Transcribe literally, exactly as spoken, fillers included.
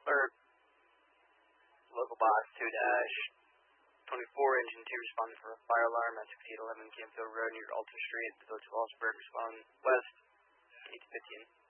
Alert. Local box two dash twenty-four, engine two responding for a fire alarm at sixty-eight eleven Campfield Road near Alton Street. Village of Wallsburg respond west, eight fifteen.